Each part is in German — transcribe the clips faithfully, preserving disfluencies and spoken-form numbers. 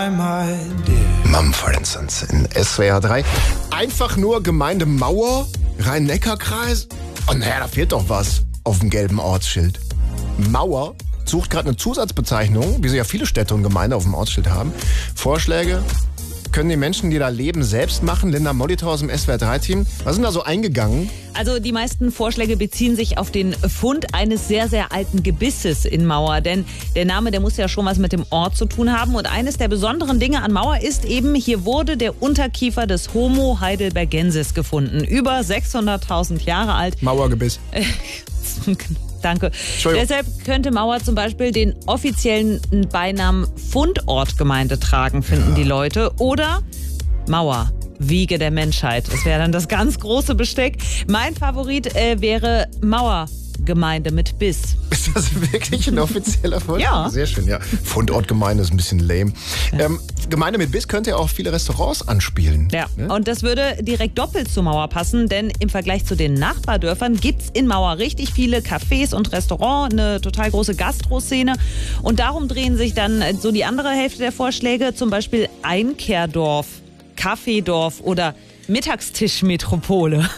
my dear. Mumford and Sons in S W R drei. Einfach nur Gemeinde Mauer, Rhein-Neckar-Kreis? Oh naja, da fehlt doch was auf dem gelben Ortsschild. Mauer sucht gerade eine Zusatzbezeichnung, wie sie ja viele Städte und Gemeinden auf dem Ortsschild haben. Vorschläge können die Menschen, die da leben, selbst machen. Linda Molitor aus dem S W R drei Team. Was sind da so eingegangen? Also die meisten Vorschläge beziehen sich auf den Fund eines sehr, sehr alten Gebisses in Mauer. Denn der Name, der muss ja schon was mit dem Ort zu tun haben. Und eines der besonderen Dinge an Mauer ist eben, hier wurde der Unterkiefer des Homo heidelbergensis gefunden. Über sechshunderttausend Jahre alt. Mauergebiss. Danke. Deshalb könnte Mauer zum Beispiel den offiziellen Beinamen Fundortgemeinde tragen, finden ja. die Leute. Oder Mauer, Wiege der Menschheit. Das wäre dann das ganz große Besteck. Mein Favorit äh, wäre Mauergemeinde mit Biss. Ist das wirklich ein offizieller Vorschlag? Ja. Sehr schön, ja. Fundortgemeinde ist ein bisschen lame. Ja. Ähm, Gemeinde mit Biss könnte ja auch viele Restaurants anspielen. Ja, ne? Und das würde direkt doppelt zu Mauer passen, denn im Vergleich zu den Nachbardörfern gibt's in Mauer richtig viele Cafés und Restaurants, eine total große Gastroszene. Und darum drehen sich dann so die andere Hälfte der Vorschläge, zum Beispiel Einkehrdorf, Kaffeedorf oder Mittagstischmetropole.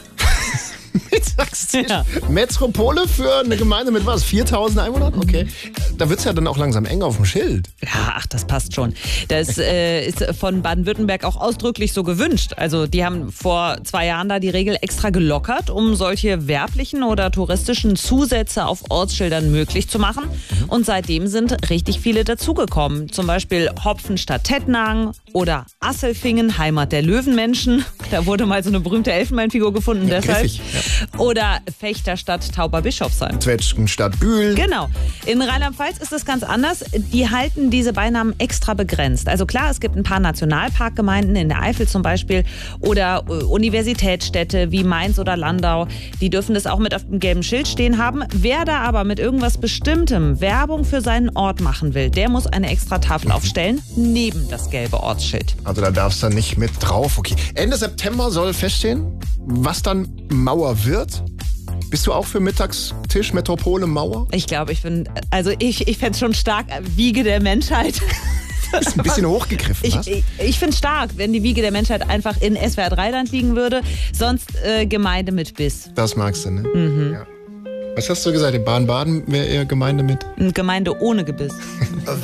Mittagstisch. Ja. Metropole für eine Gemeinde mit was? viertausend Einwohnern? Okay. Da wird's ja dann auch langsam eng auf dem Schild. Ja, ach, das passt schon. Das äh, ist von Baden-Württemberg auch ausdrücklich so gewünscht. Also die haben vor zwei Jahren da die Regel extra gelockert, um solche werblichen oder touristischen Zusätze auf Ortsschildern möglich zu machen. Mhm. Und seitdem sind richtig viele dazugekommen. Zum Beispiel Hopfen statt Tettnang oder Asselfingen, Heimat der Löwenmenschen. Da wurde mal so eine berühmte Elfenbeinfigur gefunden, ja, deshalb. Griffig, ja. Oder Fechter statt Tauberbischofsheim. Zwetschgen statt Bühl. Genau. In Rheinland-Pfalz ist es ganz anders. Die halten diese Beinamen extra begrenzt. Also klar, es gibt ein paar Nationalparkgemeinden, in der Eifel zum Beispiel, oder Universitätsstädte wie Mainz oder Landau. Die dürfen das auch mit auf dem gelben Schild stehen haben. Wer da aber mit irgendwas Bestimmtem Werbung für seinen Ort machen will, der muss eine extra Tafel aufstellen, neben das gelbe Ortsschild. Also da darfst du nicht mit drauf. Okay. Ende September soll feststehen, was dann Mauer wird. Bist du auch für Mittagstisch Metropole Mauer? Ich glaube, ich bin, also ich, ich fände es schon stark, Wiege der Menschheit. Ist ein bisschen hochgegriffen, Ich, was? ich, ich finde es stark, wenn die Wiege der Menschheit einfach in S W R drei Land liegen würde. Sonst äh, Gemeinde mit Biss. Das magst du, ne? Mhm. Ja. Was hast du gesagt? In Baden-Baden wäre eher Gemeinde mit? Gemeinde ohne Gebiss.